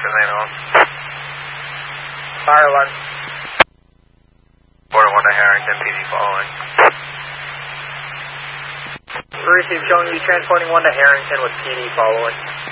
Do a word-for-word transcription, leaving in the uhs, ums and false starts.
name on. Fire one. Border one to Harrington, P D following. Receive showing you transporting one to Harrington with P D following.